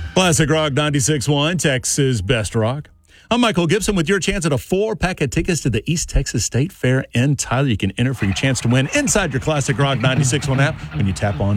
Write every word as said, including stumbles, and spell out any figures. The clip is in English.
Classic Rock ninety-six point one, Texas Best Rock. I'm Michael Gibson with your chance at a four-pack of tickets to the East Texas State Fair in Tyler. You can enter for your chance to win inside your Classic Rock ninety-six point one app when you tap on